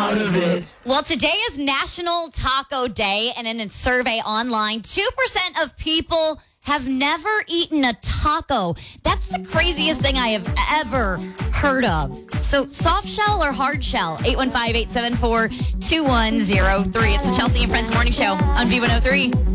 out of it. Well, today is National Taco Day, and in a survey online, 2% of people have never eaten a taco. That's the craziest thing I have ever heard of. So, soft shell or hard shell? 815-874-2103. It's the Chelsea and Friends Morning Show on V103.